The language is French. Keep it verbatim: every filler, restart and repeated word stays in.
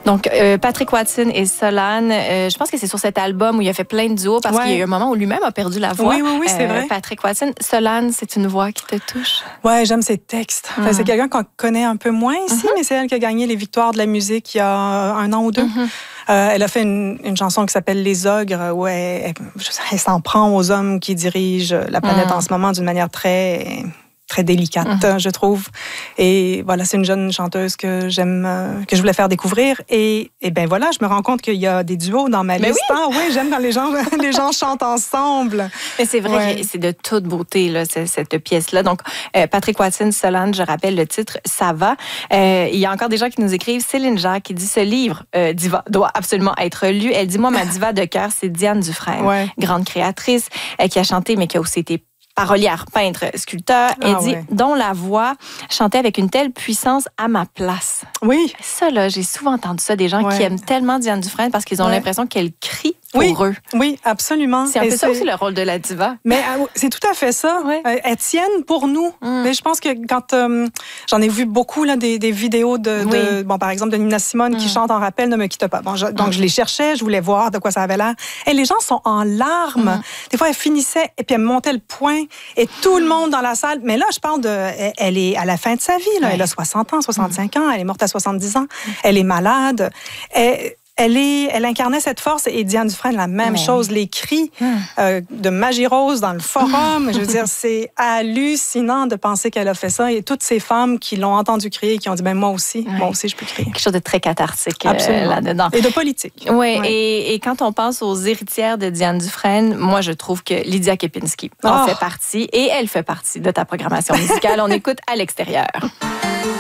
Donc, euh, Patrick Watson et Solane, euh, je pense que c'est sur cet album où il a fait plein de duos parce ouais. qu'il y a eu un moment où lui-même a perdu la voix. Oui, oui, oui, c'est euh, vrai. Patrick Watson. Solane, c'est une voix qui te touche? Oui, j'aime ses textes. Mm. Enfin, c'est quelqu'un qu'on connaît un peu moins ici, mm-hmm. mais c'est elle qui a gagné les victoires de la musique il y a un an ou deux. Mm-hmm. Euh, elle a fait une, une chanson qui s'appelle Les Ogres, où elle, elle, elle s'en prend aux hommes qui dirigent la planète mm. en ce moment d'une manière très... très délicate, mm-hmm. je trouve. Et voilà, c'est une jeune chanteuse que j'aime, euh, que je voulais faire découvrir. Et, et ben voilà, je me rends compte qu'il y a des duos dans ma Mais liste. oui. Ah oui, j'aime quand les gens, les gens chantent ensemble. Mais c'est vrai, ouais. c'est de toute beauté, là, cette, cette pièce-là. Donc, euh, Patrick Watson, Solane, je rappelle le titre, Ça va. Euh, il y a encore des gens qui nous écrivent. Céline Jacques qui dit, ce livre, euh, Diva, doit absolument être lu. Elle dit, moi, ma diva de cœur, c'est Diane Dufresne, ouais. grande créatrice, euh, qui a chanté, mais qui a aussi été parolière, peintre, sculpteur. Elle ah, dit, ouais. dont la voix chantait avec une telle puissance à ma place. Oui. Ça, là, j'ai souvent entendu ça, des gens ouais. qui aiment tellement Diane Dufresne parce qu'ils ont ouais. l'impression qu'elle crie pour oui. eux. Oui, absolument. C'est un peu Et ça c'est... aussi le rôle de la diva. Mais c'est tout à fait ça. Ouais. Euh, elles tiennent pour nous. Mm. Mais je pense que quand... Euh, j'en ai vu beaucoup, là, des, des vidéos de, oui. de... Bon, par exemple, de Nina Simone mm. qui chante en rappel « Ne me quitte pas ». Bon, je, donc, mm. je les cherchais, je voulais voir de quoi ça avait l'air. Et les gens sont en larmes. Mm. Des fois, elles finissaient et puis elles montaient le poing. Et tout le monde dans la salle. Mais là, je parle de... Elle est à la fin de sa vie. Là. Ouais. Elle a soixante ans, soixante-cinq mm. ans. Elle est morte à soixante-dix ans. Mm. Elle est malade. Elle, elle, est, elle incarnait cette force. Et Diane Dufresne, la même ouais. chose. Les cris mm. euh, de Magie Rose dans le forum. Mm. Je veux dire, c'est hallucinant de penser qu'elle a fait ça. Et toutes ces femmes qui l'ont entendu crier et qui ont dit, ben moi aussi, ouais. moi aussi, je peux crier. Quelque chose de très cathartique euh, là-dedans. Et de politique. Oui, ouais. et, et quand on pense aux héritières de Diane Dufresne, moi, je trouve que Lydia Kepinski en oh. fait partie. Et elle fait partie de ta programmation musicale. On écoute À l'extérieur.